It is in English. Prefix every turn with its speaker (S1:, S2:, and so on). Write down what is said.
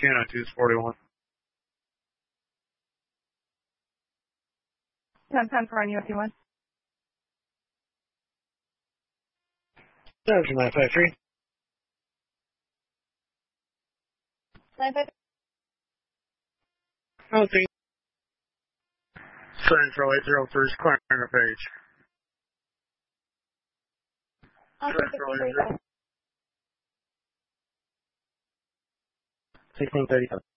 S1: 29241.
S2: 10-10 for USC1.
S1: 953.
S2: 953.
S1: Okay. Central 801st, clearing the page. Central
S2: 1637.
S1: 1637.